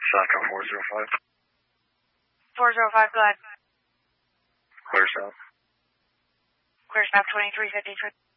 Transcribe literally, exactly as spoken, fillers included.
Saka four zero five. four zero five, go ahead. Clear south. Clear south twenty-three fifty-three.